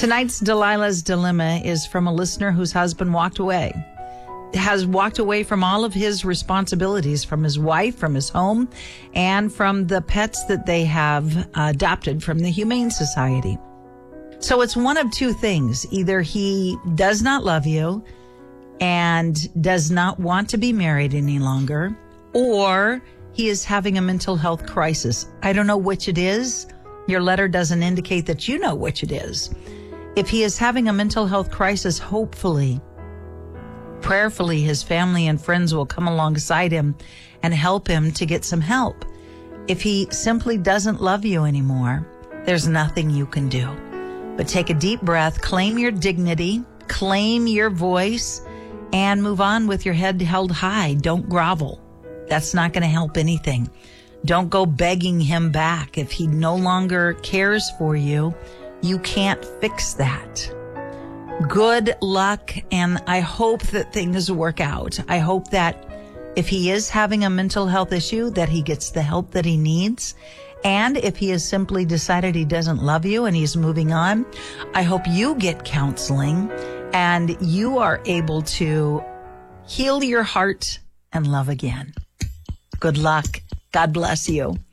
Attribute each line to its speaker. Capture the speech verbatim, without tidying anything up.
Speaker 1: Tonight's Delilah's Dilemma is from a listener whose husband walked away, has walked away from all of his responsibilities, from his wife, from his home, and from the pets that they have adopted from the Humane Society. So it's one of two things. Either he does not love you and does not want to be married any longer, or he is having a mental health crisis. I don't know which it is. Your letter doesn't indicate that you know which it is. If he is having a mental health crisis, hopefully, prayerfully, his family and friends will come alongside him and help him to get some help. If he simply doesn't love you anymore, there's nothing you can do. But take a deep breath, claim your dignity, claim your voice, and move on with your head held high. Don't grovel. That's not going to help anything. Don't go begging him back. If he no longer cares for you, you can't fix that. Good luck, and I hope that things work out. I hope that if he is having a mental health issue, that he gets the help that he needs. And if he has simply decided he doesn't love you and he's moving on, I hope you get counseling and you are able to heal your heart and love again. Good luck. God bless you.